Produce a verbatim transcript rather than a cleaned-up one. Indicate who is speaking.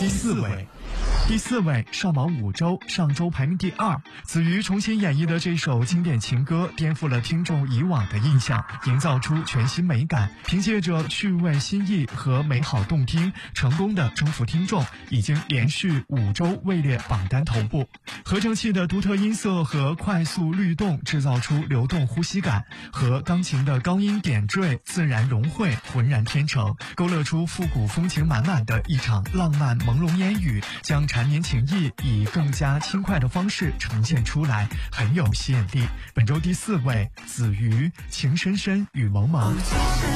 Speaker 1: 第四位。第四位，上榜五周，上周排名第二。子瑜重新演绎的这首经典情歌，颠覆了听众以往的印象，营造出全新美感。凭借着趣味新意和美好动听，成功的征服听众，已经连续五周位列榜单头部。合成器的独特音色和快速律动，制造出流动呼吸感，和钢琴的高音点缀自然融汇，浑然天成，勾勒出复古风情满满的一场浪漫朦胧烟雨，将缠绵情意以更加轻快的方式呈现出来，很有吸引力。本周第四位，子瑜，情深深雨蒙蒙。